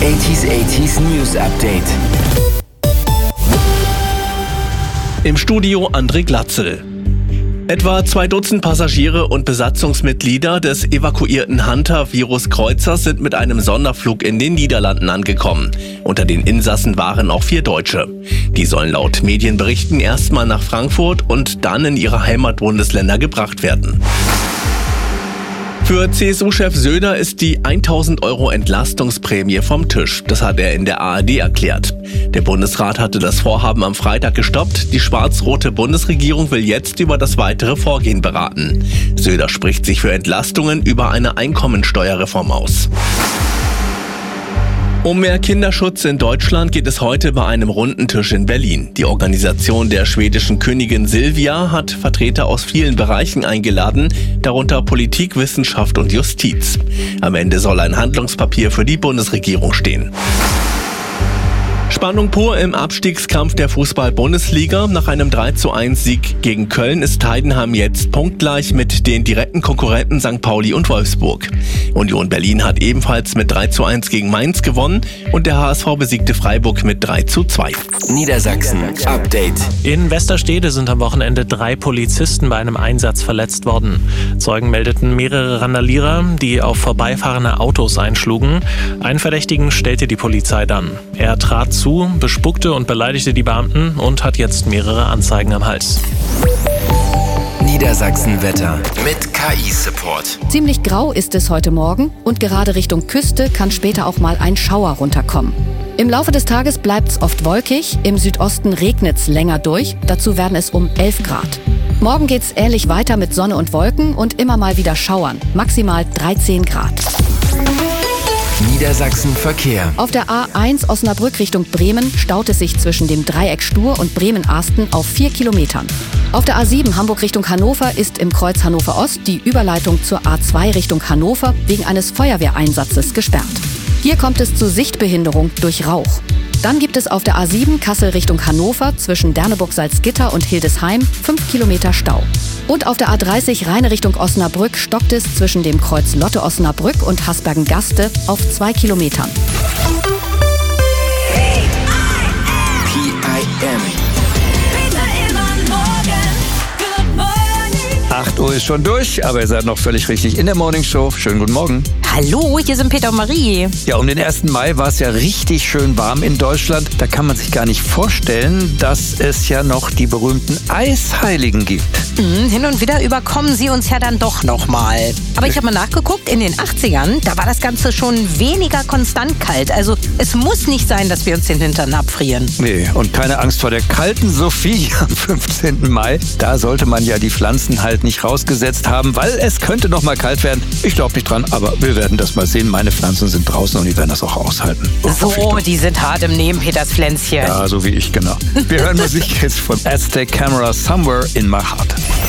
80s News Update. Im Studio André Glatzel. Etwa 2 Dutzend Passagiere und Besatzungsmitglieder des evakuierten Hunter-Virus-Kreuzers sind mit einem Sonderflug in den Niederlanden angekommen. Unter den Insassen waren auch 4 Deutsche. Die sollen laut Medienberichten erstmal nach Frankfurt und dann in ihre Heimatbundesländer gebracht werden. Für CSU-Chef Söder ist die 1.000 € Entlastungsprämie vom Tisch. Das hat er in der ARD erklärt. Der Bundesrat hatte das Vorhaben am Freitag gestoppt. Die schwarz-rote Bundesregierung will jetzt über das weitere Vorgehen beraten. Söder spricht sich für Entlastungen über eine Einkommensteuerreform aus. Um mehr Kinderschutz in Deutschland geht es heute bei einem runden Tisch in Berlin. Die Organisation der schwedischen Königin Silvia hat Vertreter aus vielen Bereichen eingeladen, darunter Politik, Wissenschaft und Justiz. Am Ende soll ein Handlungspapier für die Bundesregierung stehen. Spannung pur im Abstiegskampf der Fußball-Bundesliga. Nach einem 3:1-Sieg gegen Köln ist Heidenheim jetzt punktgleich mit den direkten Konkurrenten St. Pauli und Wolfsburg. Union Berlin hat ebenfalls mit 3:1 gegen Mainz gewonnen und der HSV besiegte Freiburg mit 3:2. Niedersachsen Update. In Westerstede sind am Wochenende 3 Polizisten bei einem Einsatz verletzt worden. Zeugen meldeten mehrere Randalierer, die auf vorbeifahrende Autos einschlugen. Einen Verdächtigen stellte die Polizei dann. Er trat zu, bespuckte und beleidigte die Beamten und hat jetzt mehrere Anzeigen am Hals. Niedersachsen Wetter mit KI-Support. Ziemlich grau ist es heute Morgen und gerade Richtung Küste kann später auch mal ein Schauer runterkommen. Im Laufe des Tages bleibt es oft wolkig, im Südosten regnet es länger durch, dazu werden es um 11 Grad. Morgen geht's ähnlich weiter mit Sonne und Wolken und immer mal wieder Schauern, maximal 13 Grad. Niedersachsen Verkehr. Auf der A1 Osnabrück Richtung Bremen staut es sich zwischen dem Dreieck Stur und Bremen-Arsten auf 4 Kilometern. Auf der A7 Hamburg Richtung Hannover ist im Kreuz Hannover Ost die Überleitung zur A2 Richtung Hannover wegen eines Feuerwehreinsatzes gesperrt. Hier kommt es zu Sichtbehinderung durch Rauch. Dann gibt es auf der A7 Kassel Richtung Hannover zwischen Derneburg-Salzgitter und Hildesheim 5 Kilometer Stau. Und auf der A30 Rheine Richtung Osnabrück stockt es zwischen dem Kreuz Lotte-Osnabrück und Hasbergen-Gaste auf 2 Kilometern. PIM. 8 Uhr ist schon durch, aber ihr seid noch völlig richtig in der Morning Show. Schönen guten Morgen. Hallo, hier sind Peter und Marie. Ja, um den 1. Mai war es ja richtig schön warm in Deutschland. Da kann man sich gar nicht vorstellen, dass es ja noch die berühmten Eisheiligen gibt. Hin und wieder überkommen sie uns ja dann doch nochmal. Aber ich habe mal nachgeguckt, in den 80ern, da war das Ganze schon weniger konstant kalt. Also es muss nicht sein, dass wir uns den Hintern abfrieren. Nee, und keine Angst vor der kalten Sophie am 15. Mai. Da sollte man ja die Pflanzen halt nicht rausgesetzt haben, weil es könnte noch mal kalt werden. Ich glaube nicht dran, aber wir werden das mal sehen. Meine Pflanzen sind draußen und die werden das auch aushalten. So, die sind hart im Nehmen, Peters Pflänzchen. Ja, so wie ich, genau. Wir hören Musik jetzt von Aztec Camera Somewhere in My Heart.